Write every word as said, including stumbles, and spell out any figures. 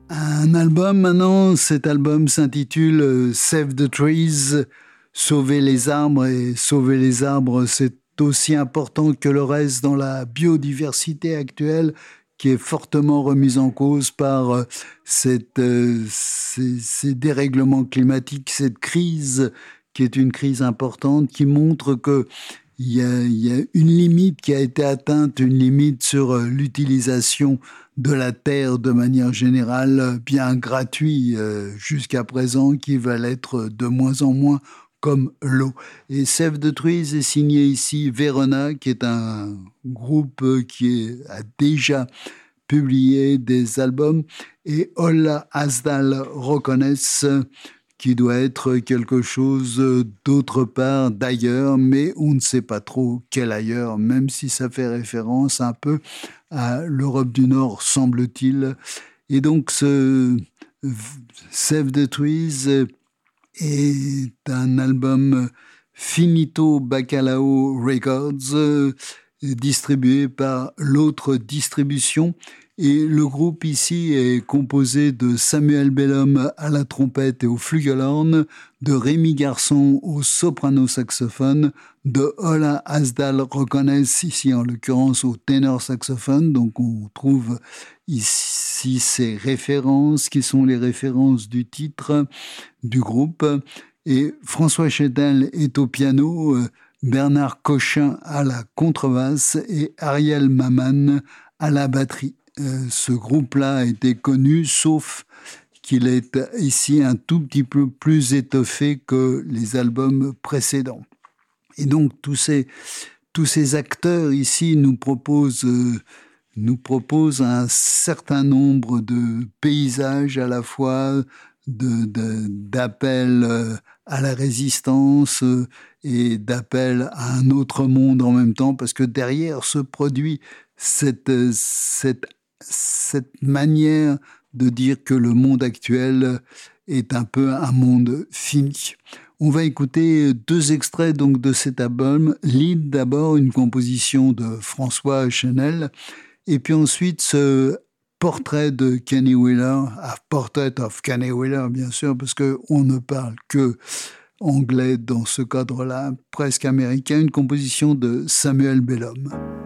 Un album maintenant, cet album s'intitule euh, Save the Trees, Sauver les arbres, et sauver les arbres, c'est aussi important que le reste dans la biodiversité actuelle qui est fortement remise en cause par euh, cette, euh, ces, ces dérèglements climatiques, cette crise qui est une crise importante, qui montre que il y a, il y a une limite qui a été atteinte, une limite sur euh, l'utilisation de la terre de manière générale, bien gratuite euh, jusqu'à présent, qui va l'être de moins en moins comme l'eau. Et Save the Trees est signé ici Verona, qui est un groupe qui est, a déjà publié des albums, et Ola Asdal reconnaissent qui doit être quelque chose d'autre part, d'ailleurs, mais on ne sait pas trop quel ailleurs, même si ça fait référence un peu à l'Europe du Nord, semble-t-il. Et donc, ce Save the Trees est un album Finito Bacalao Records, distribué par l'autre distribution. Et le groupe ici est composé de Samuel Bellum à la trompette et au flugelhorn, de Rémi Garçon au soprano-saxophone, de Ola Asdal reconnaissent ici en l'occurrence au ténor saxophone. Donc on trouve ici ces références qui sont les références du titre du groupe. Et François Chedel est au piano, Bernard Cochin à la contrebasse et Ariel Maman à la batterie. Euh, ce groupe-là a été connu, sauf qu'il est ici un tout petit peu plus étoffé que les albums précédents. Et donc tous ces, tous ces acteurs ici nous proposent, euh, nous proposent un certain nombre de paysages à la fois, de, de, d'appels à la résistance et d'appels à un autre monde en même temps, parce que derrière se produit cette, cette cette manière de dire que le monde actuel est un peu un monde fini. On va écouter deux extraits donc de cet album. Lead d'abord, une composition de François Chenel, et puis ensuite ce portrait de Kenny Wheeler, a Portrait of Kenny Wheeler bien sûr, parce qu'on ne parle que anglais dans ce cadre-là, presque américain, une composition de Samuel Bellum.